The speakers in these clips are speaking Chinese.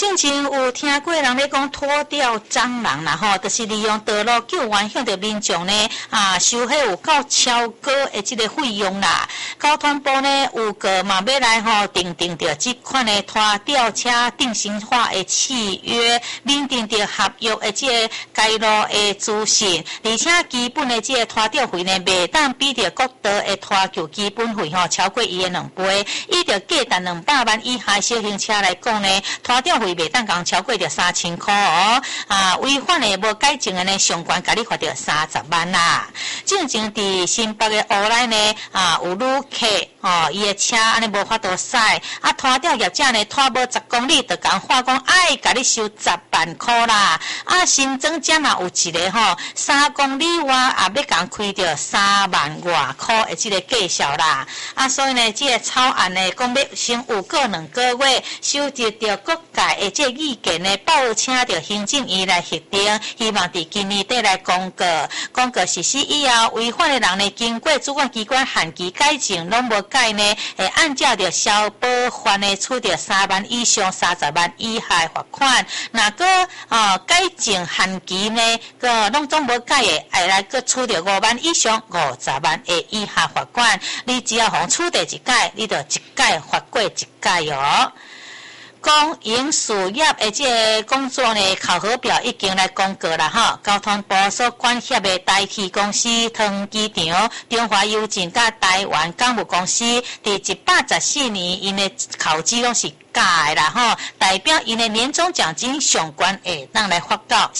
进前有听过人咧讲拖吊蟑螂啦吼，就是利用道路救援向着民众呢收迄有够超高的这个费用啦。交通部呢有个嘛要来吼订定着这款的拖吊车定型化的契约，拟定着合约的这个街路的资讯，而且基本的这个拖吊费呢，袂当比着国道的拖桥基本费吼超过伊的2倍，以着价值200万以下小型车来讲呢，拖吊费袂当讲超过着3000块哦。违反的无改正的呢，上悬甲你罚着30万啦。正正伫新北的乌来呢，有旅客伊的车安尼无法度驶，拖吊业者呢拖无10公里，就讲话讲爱甲你收10万块啦。新增加嘛有一个3公里外要讲开着3万外块的这个计数啦。所以呢，这个草案呢讲要先有过2个月，收集着各界的这个意见呢，报请着行政院来核定，希望伫今年底来公告。公告实施以后，违反的人呢，经过主管机关限期改正，拢无改呢，会按照着消保法呢，处着3万以上30万以下罚款。若个改正限期呢，个拢总无改的，会来个处着5万以上50万的以下罚款。你只要互处第一届，你就一届罚过一届哦。公营事业的这个工作呢，考核表已经来公告啦哈。交通部所管辖的台汽公司、桃机场、中华邮政甲台湾港务公司，伫114年因的考绩拢是假的啦吼，代表因的年终奖金上悬会当来发到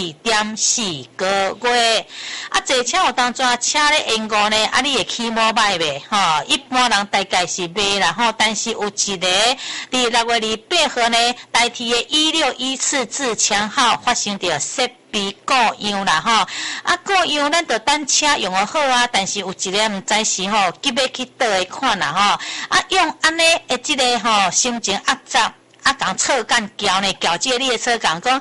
4.4个月。坐车有当抓车咧延误呢，你会起毛歹袂吼？一般人大概是袂啦吼，但是有一个伫6月28号呢，台铁的1614自强号发生着设备故障啦吼，故障咱就等车用得好但是有一个毋知是急要去倒的款啦用安尼的即个心情压榨。讲侧干交呢，交这个列车讲讲，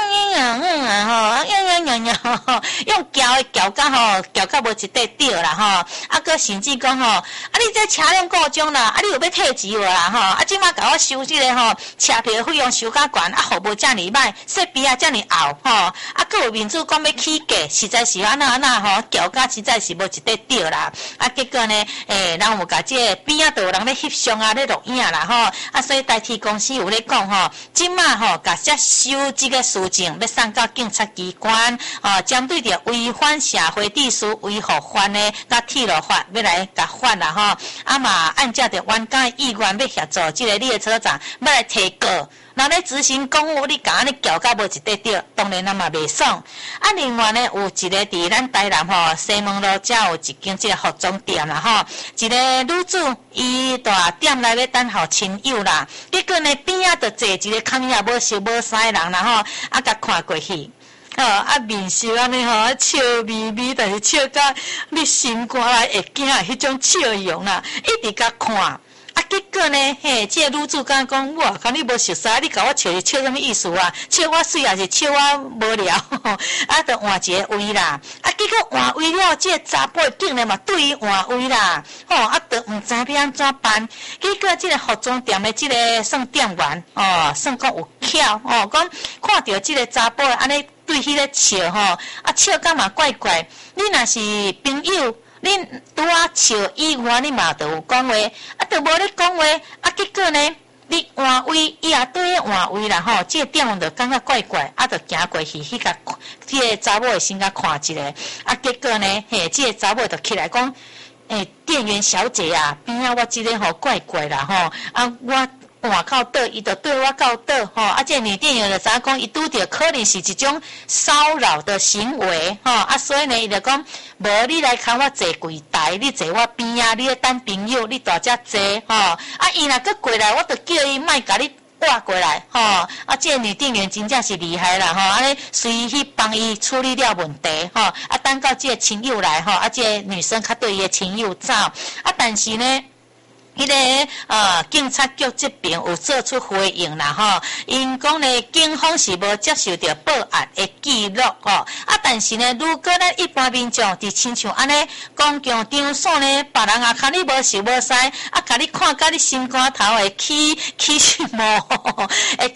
用交的交到交到无一块掉啦个甚至讲你这车辆故障啦，你有要退钱无啦即马甲我收这个车票费用收较悬，服务遮尔歹，设备遮尔后个有民主讲要起价，实在是安那交价实在是无一块掉啦，结果呢，人有甲这边都有人咧翕相咧录影啦所以台铁公司有咧讲即马甲这收这个事情要送到警察机关针对着违反社会秩序维护法呢，甲铁路法要来甲法啦嘛按照着员工意愿要协助这个列车长要来提告。人咧执行公务，你甲安尼交甲无一块掉，当然咱嘛袂爽。另外呢，有一个伫咱台南西门路遮有一间这个服装店啦一个女子伊大店内要等候亲友啦，结果呢边就坐一个看也无熟无识的人啦甲看过去。面笑安尼笑眯眯，但是笑甲你心肝内会惊迄种笑容啦，一直甲看。结果呢，这个女主讲我看你无熟悉，你甲我笑是笑什么意思笑我水还是笑我无聊？就换一个位啦。结果换位了，这个查甫竟然嘛对伊换位啦。就毋知要安怎办。结果这个服装店的这个算店员算讲有巧讲看到这个查甫安尼对迄个笑笑甲嘛怪怪。你若是朋友。恁拄笑以外，你嘛就有讲话，就无咧讲话，结果呢，你换位，伊也对换位啦这个店员就感觉怪怪，就行过去，迄个这个查某的先甲看一下，结果呢，这个查某就起来讲，店员小姐边我这个怪怪啦我。换到倒，伊就对我到倒这个女店员就知影讲，伊拄着可能是一种骚扰的行为所以呢，伊就讲，无你来看我坐柜台，你坐我边你咧等朋友，你大只坐伊若搁过来，我就叫伊莫甲你挂过来这个女店员真正是厉害啦安尼随去帮伊处理了问题等到这个亲友来这个女生较对伊的亲友走但是呢。迄个警察局这边有做出回应啦因讲呢，警方是无接受到报案的记录但是呢，如果咱一般民众伫亲像安尼公共场所呢，别人看你无熟无识甲你看甲你心肝头会起什么会感觉怪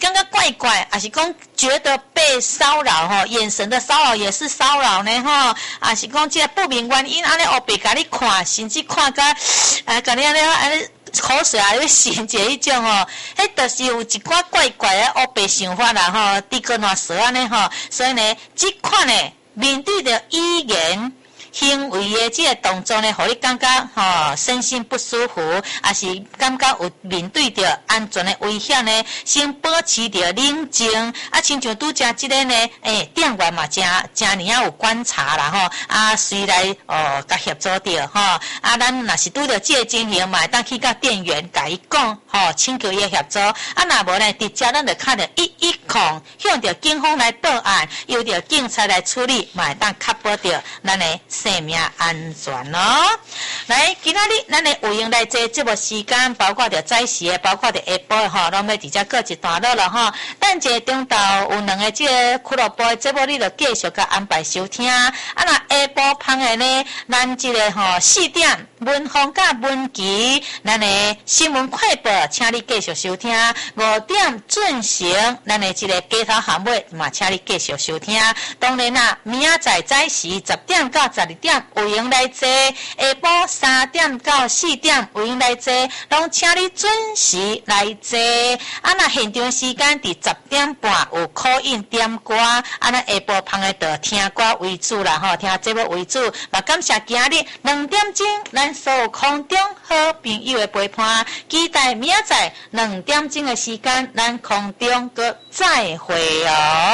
怪怪，还是讲觉得被骚扰吼，眼神的骚扰也是骚扰呢吼，还是讲这个不明原因安尼黑白甲你看，甚至看甲甲你安尼口水啊，你擤一迄种吼，迄就是有一寡怪怪的黑白想法啦吼，滴个烂蛇安尼吼，所以呢，即款呢面对着语言。行为的这个动作呢，互你感觉身心不舒服，也是感觉有面对着安全的危险呢，先保持着冷静。亲像拄则即个呢，店员嘛，真尔有观察啦随来甲协助着咱若是拄着这个情形嘛，当去甲店员甲伊讲请求伊的协助。若无呢，直接咱就敲着110，向着警方来报案，由着警察来处理，嘛会当确保着咱的生命安全咯。来，今仔日咱的有闲来坐节目时间，包括着早时的，包括着下晡拢要直接过一段落了等一中昼有2个这个俱乐部的节目，你就继续甲安排收听。若下晡芳的呢，咱这个4点文风甲文琪，咱的新闻快报，请你继续收听。5点准时，咱的这个街头巷尾嘛，请你继续收听。当然啦，明仔载早时10点到12点有闲来坐，下晡3点到4点有闲来坐，拢请你准时来坐。若现场时间伫10点半有call in点歌，咱下晡芳的就听歌为主啦听节目为主。嘛感谢今日2点钟咱所有空中好朋友的陪伴，期待明仔载2点钟的时间，咱空中再会哦。